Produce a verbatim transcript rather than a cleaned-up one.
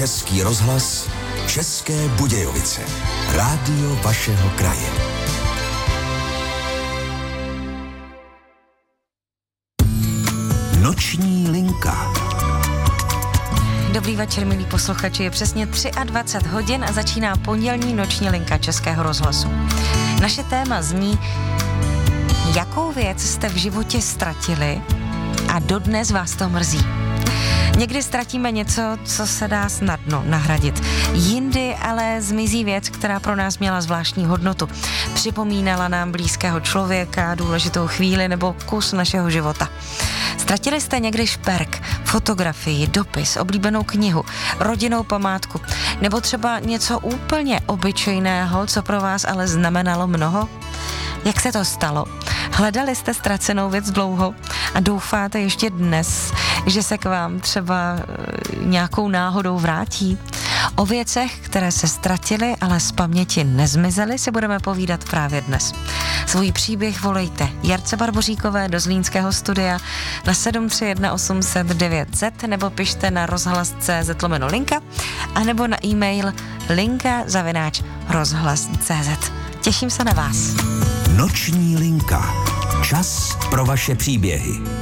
Český rozhlas, České Budějovice. Rádio vašeho kraje. Noční linka. Dobrý večer, milí posluchači, je přesně dvacet tři hodin a začíná pondělní noční linka Českého rozhlasu. Naše téma zní, jakou věc jste v životě ztratili a dodnes vás to mrzí. Někdy ztratíme něco, co se dá snadno nahradit. Jindy ale zmizí věc, která pro nás měla zvláštní hodnotu. Připomínala nám blízkého člověka, důležitou chvíli nebo kus našeho života. Ztratili jste někdy šperk, fotografii, dopis, oblíbenou knihu, rodinnou památku, nebo třeba něco úplně obyčejného, co pro vás ale znamenalo mnoho? Jak se to stalo? Hledali jste ztracenou věc dlouho a doufáte ještě dnes, že se k vám třeba nějakou náhodou vrátí? O věcech, které se ztratily, ale z paměti nezmizely, si budeme povídat právě dnes. Svůj příběh volejte Jarce Barboříkové do zlínského studia na sedm tři jedna osm set devět set nebo pište na rozhlas tečka cé zet lomeno linka anebo na e-mail linka zavináč rozhlas tečka cé zet. Těším se na vás. Noční linka. Čas pro vaše příběhy.